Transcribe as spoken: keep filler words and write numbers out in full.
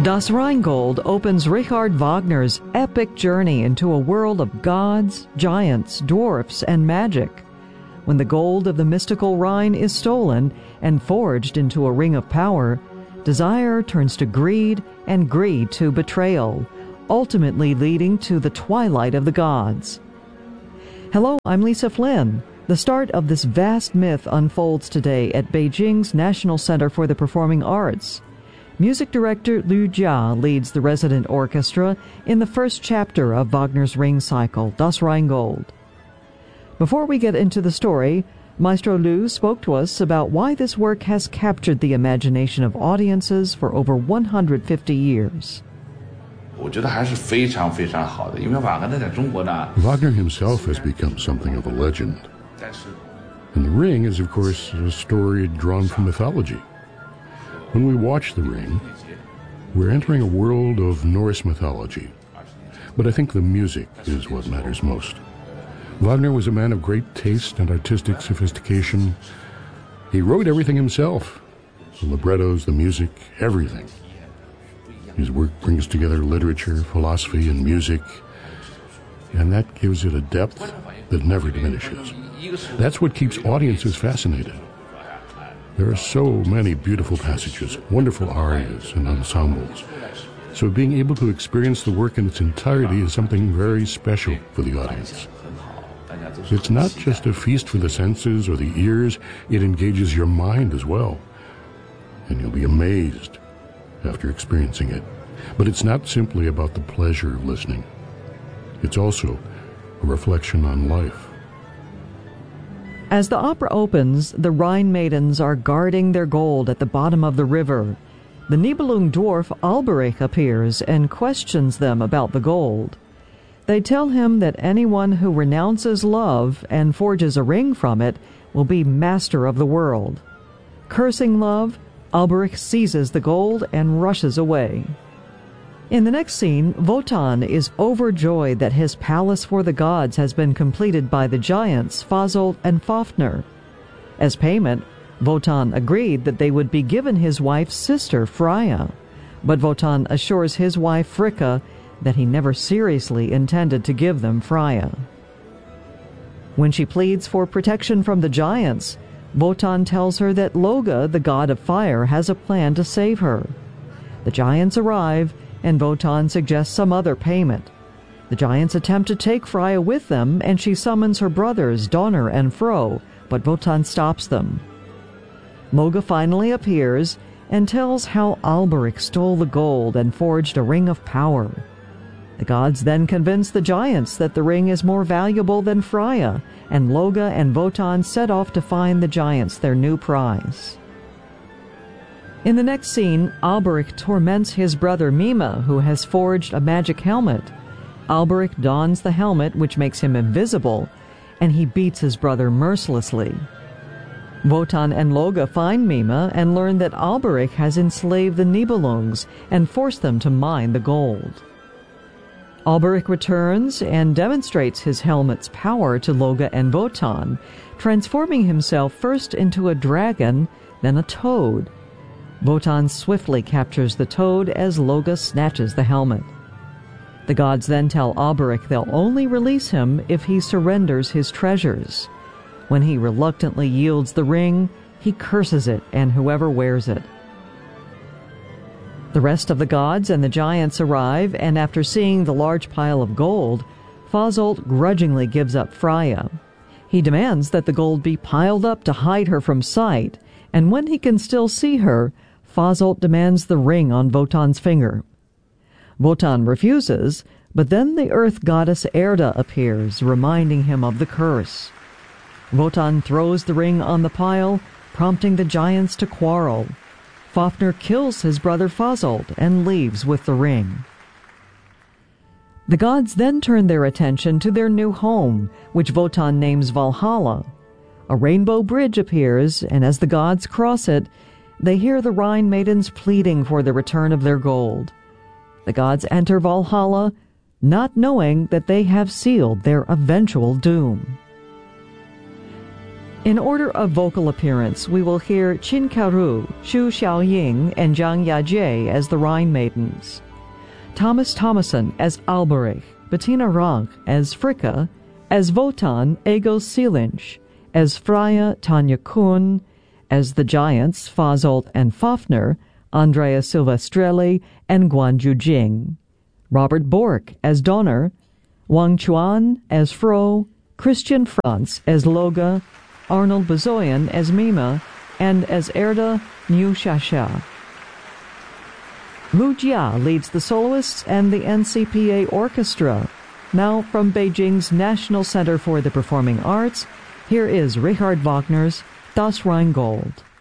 Das Rheingold opens Richard Wagner's epic journey into a world of gods, giants, dwarfs, and magic. When the gold of the mystical Rhine is stolen and forged into a ring of power, desire turns to greed and greed to betrayal, ultimately leading to the twilight of the gods. Hello, I'm Lisa Flynn. The start of this vast myth unfolds today at Beijing's National Center for the Performing Arts. Music director Liu Jia leads the resident orchestra in the first chapter of Wagner's Ring Cycle, Das Rheingold. Before we get into the story, Maestro Liu spoke to us about why this work has captured the imagination of audiences for over one hundred fifty years. Wagner himself has become something of a legend. And The Ring is, of course, a story drawn from mythology. When we watch The Ring, we're entering a world of Norse mythology. But I think the music is what matters most. Wagner was a man of great taste and artistic sophistication. He wrote everything himself. The librettos, the music, everything. His work brings together literature, philosophy, and music, and that gives it a depth that never diminishes. That's what keeps audiences fascinated. There are so many beautiful passages, wonderful arias and ensembles. So being able to experience the work in its entirety is something very special for the audience. It's not just a feast for the senses or the ears, it engages your mind as well. And you'll be amazed after experiencing it. But it's not simply about the pleasure of listening. It's also a reflection on life. As the opera opens, the Rhine maidens are guarding their gold at the bottom of the river. The Nibelung dwarf Alberich appears and questions them about the gold. They tell him that anyone who renounces love and forges a ring from it will be master of the world. Cursing love, Alberich seizes the gold and rushes away. In the next scene, Wotan is overjoyed that his palace for the gods has been completed by the giants Fasolt and Fafnir. As payment, Wotan agreed that they would be given his wife's sister, Freya, but Wotan assures his wife, Fricka, that he never seriously intended to give them Freya. When she pleads for protection from the giants, Wotan tells her that Loge, the god of fire, has a plan to save her. The giants arrive, and Wotan suggests some other payment. The giants attempt to take Freya with them, and she summons her brothers, Donner and Fro, but Wotan stops them. Loge finally appears and tells how Alberich stole the gold and forged a ring of power. The gods then convince the giants that the ring is more valuable than Freya, and Loge and Wotan set off to find the giants their new prize. In the next scene, Alberich torments his brother Mime, who has forged a magic helmet. Alberich dons the helmet, which makes him invisible, and he beats his brother mercilessly. Wotan and Loge find Mime and learn that Alberich has enslaved the Nibelungs and forced them to mine the gold. Alberich returns and demonstrates his helmet's power to Loge and Wotan, transforming himself first into a dragon, then a toad. Wotan swiftly captures the toad as Loge snatches the helmet. The gods then tell Alberich they'll only release him if he surrenders his treasures. When he reluctantly yields the ring, he curses it and whoever wears it. The rest of the gods and the giants arrive, and after seeing the large pile of gold, Fasolt grudgingly gives up Freya. He demands that the gold be piled up to hide her from sight, and when he can still see her, Fasolt demands the ring on Wotan's finger. Wotan refuses, but then the earth goddess Erda appears, reminding him of the curse. Wotan throws the ring on the pile, prompting the giants to quarrel. Fafnir kills his brother Fasolt and leaves with the ring. The gods then turn their attention to their new home, which Wotan names Valhalla. A rainbow bridge appears, and as the gods cross it, they hear the Rhine maidens pleading for the return of their gold. The gods enter Valhalla, not knowing that they have sealed their eventual doom. In order of vocal appearance, we will hear Qin Kaoru, Xu Xiaoying, and Zhang Yajie as the Rhine Maidens, Thomas Thomason as Alberich, Bettina Rank as Fricka, as Wotan Egil Seelinch, as Freya Tanya Kuhn, as the Giants Fasolt and Fafner, Andrea Silvestrelli, and Guanju Jing, Robert Bork as Donner, Wang Chuan as Fro, Christian Franz as Loga, Arnold Bazoyan as Mima, and as Erda New Shasha. Wu Jia leads the soloists and the N C P A Orchestra. Now from Beijing's National Center for the Performing Arts, here is Richard Wagner's Das Rheingold.